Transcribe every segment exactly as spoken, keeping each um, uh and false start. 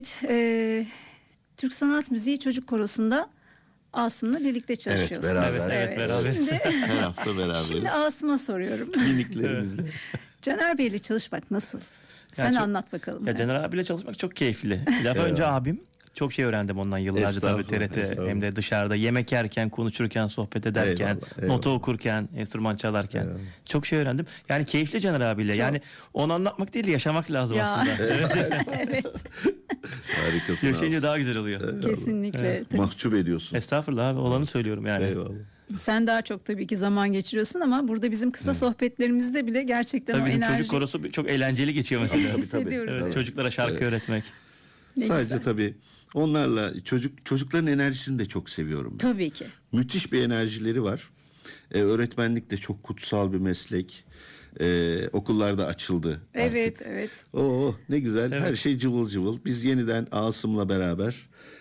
Ee, Türk Sanat Müziği Çocuk Korosu'nda Asım'la birlikte çalışıyorsunuz. Evet, beraber. Evet, evet, beraber. Şimdi, Her hafta beraberiz. şimdi Asım'a soruyorum. Miniklerimizle. Caner Bey'le çalışmak nasıl? Sen Ya çok- anlat bakalım. Ya Caner abiyle çalışmak çok keyifli. Bir defa önce abim. Çok şey öğrendim ondan yıllarca tabii T R T Estağfurullah, hem de dışarıda yemek yerken, konuşurken, sohbet ederken, Eyvallah, eyvallah. nota okurken, enstrüman çalarken Eyvallah. çok şey öğrendim. Yani keyifli Caner abiyle. Yani onu anlatmak değil, yaşamak lazım Ya. aslında. Evet, Harikasın. Yaşayınca Asım. daha güzel oluyor. kesinlikle. Tabii Mahcup ediyorsun. Estağfurullah abi, olanı söylüyorum yani. Eyvallah. sen daha çok tabii ki zaman geçiriyorsun ama burada bizim kısa sohbetlerimizde bile gerçekten Tabii o bizim enerji çocuk korosu çok eğlenceli geçiyor mesela. tabii. hissediyoruz. Evet, Evet. çocuklara şarkı öğretmek. Ne Sadece güzel. tabii onlarla çocuk çocukların enerjisini de çok seviyorum ben. Tabii ki. Müthiş bir enerjileri var. Ee, öğretmenlik de çok kutsal bir meslek. Ee, okullarda açıldı Evet, artık. evet. Oo, ne güzel. Evet. Her şey cıvıl cıvıl. Biz yeniden Asım'la beraber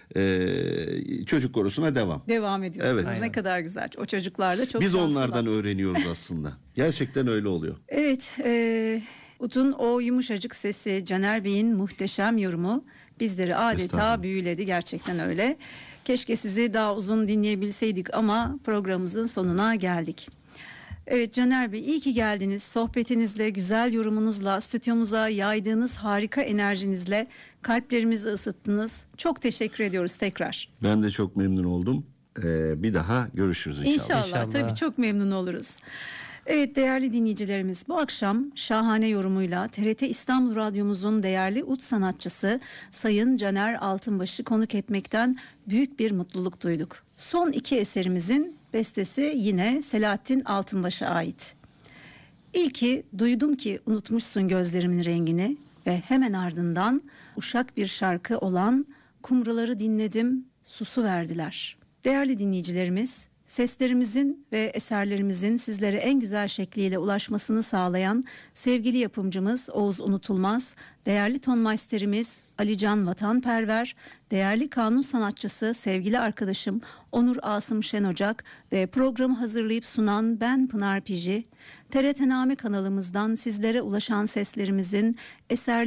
e, çocuk korosuna devam. Devam ediyorsunuz. Evet. Ne Aynen. kadar güzel. O çocuklar da çok Biz şanslılar. onlardan öğreniyoruz aslında. Gerçekten öyle oluyor. Evet, e, Ut'un o yumuşacık sesi, Caner Bey'in muhteşem yorumu bizleri adeta Estağfurullah. büyüledi, gerçekten öyle. Keşke sizi daha uzun dinleyebilseydik ama programımızın sonuna geldik. Evet Caner Bey, iyi ki geldiniz. Sohbetinizle, güzel yorumunuzla, stüdyomuza yaydığınız harika enerjinizle kalplerimizi ısıttınız. Çok teşekkür ediyoruz tekrar. Ben de çok memnun oldum. Ee, bir daha görüşürüz inşallah. İnşallah, İnşallah. tabii çok memnun oluruz. Evet değerli dinleyicilerimiz, bu akşam şahane yorumuyla T R T İstanbul Radyomuzun değerli ut sanatçısı Sayın Caner Altınbaş'ı konuk etmekten büyük bir mutluluk duyduk. Son iki eserimizin bestesi yine Selahattin Altınbaş'a ait. İlki Duydum Ki Unutmuşsun Gözlerimin Rengini ve hemen ardından uşak bir şarkı olan Kumruları Dinledim Susu Verdiler. Değerli dinleyicilerimiz, seslerimizin ve eserlerimizin sizlere en güzel şekliyle ulaşmasını sağlayan sevgili yapımcımız Oğuz Unutulmaz, değerli tonmeisterimiz Alican Vatanperver, değerli kanun sanatçısı sevgili arkadaşım Onur Asım Şenocak ve programı hazırlayıp sunan ben Pınar Piji, T R T Name kanalımızdan sizlere ulaşan seslerimizin,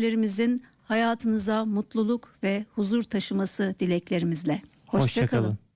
eserlerimizin hayatınıza mutluluk ve huzur taşıması dileklerimizle. Hoşça Hoşça kalın. kalın.